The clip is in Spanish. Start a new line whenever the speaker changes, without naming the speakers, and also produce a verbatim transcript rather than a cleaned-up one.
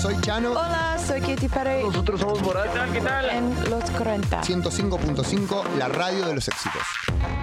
Soy Chano.
Hola, soy Katy Perry.
Nosotros somos Morat.
¿Qué tal? ¿Qué tal?
En Los cuarenta.
ciento cinco punto cinco, la radio de los éxitos.